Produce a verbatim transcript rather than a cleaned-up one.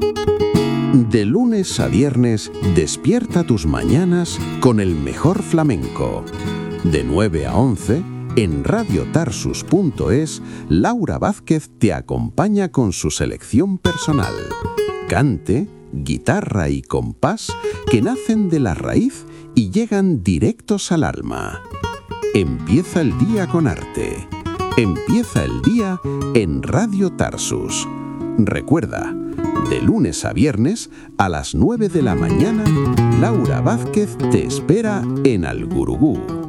De lunes a viernes, despierta tus mañanas con el mejor flamenco. De nueve a once, en radio tarsus punto es, Laura Vázquez te acompaña con su selección personal. Cante, guitarra y compás que nacen de la raíz y llegan directos al alma. Empieza el día con arte. Empieza el día en Radio Tarsus. Recuerda, de lunes a viernes a las nueve de la mañana, Laura Vázquez te espera en Al Gurugú.